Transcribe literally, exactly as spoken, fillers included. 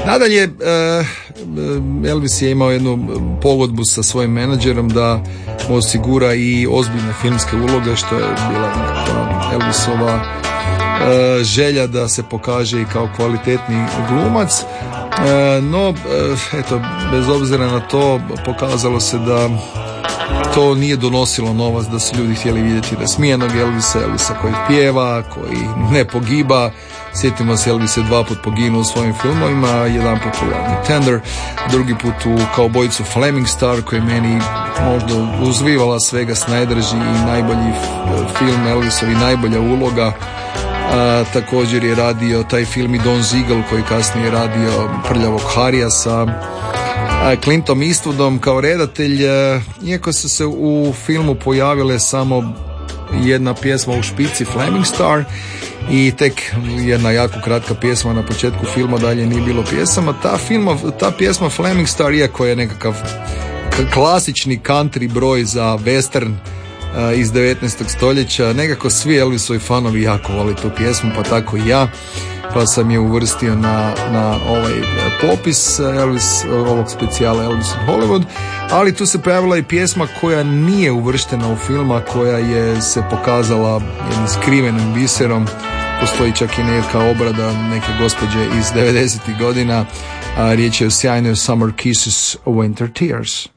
Nadalje, Elvis je imao jednu pogodbu sa svojim menadžerom da mu osigura i ozbiljne filmske uloge, što je bila Elvisova želja da se pokaže i kao kvalitetni glumac. No, eto, bez obzira na to, pokazalo se da to nije donosilo novac, da su ljudi htjeli vidjeti rasmijenog Elvisa, Elvisa koji pjeva, koji ne pogiba. Sjetimo se, Elvis je dva put poginuo u svojim filmovima, jedan put u Love Tender, drugi put u kaubojicu Flaming Star, koji meni možda uzvivala svega najdraži i najbolji film Elvisovi, najbolja uloga. A, također je radio taj film i Don Siegel, koji kasnije je radio Prljavog Harija sa Clintom Eastwoodom kao redatelj. Iako su se u filmu pojavile samo jedna pjesma u špici, Flaming Star, i tek jedna jako kratka pjesma na početku filma, dalje nije bilo pjesama. Ta, filma, ta pjesma Flaming Star, iako je nekakav klasični country broj za western uh, iz devetnaestog stoljeća, nekako svi Elvisovi fanovi jako voli tu pjesmu, pa tako i ja, pa sam je uvrstio na, na ovaj popis Elvis, ovog specijala Elvis in Hollywood. Ali tu se pojavila i pjesma koja nije uvrštena u filma, koja je se pokazala jednim skrivenim biserom. Postoji čak i neka obrada neke gospođe iz devedesetih godina, a riječ je o sjajnoj Summer Kisses, Winter Tears.